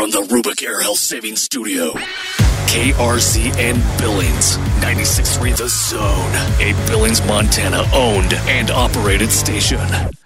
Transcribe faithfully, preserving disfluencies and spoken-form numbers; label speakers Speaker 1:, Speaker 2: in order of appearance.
Speaker 1: from the Rubik Air Health Savings Studio. K R Z N Billings, ninety-six point three The Zone, a Billings, Montana owned and operated station.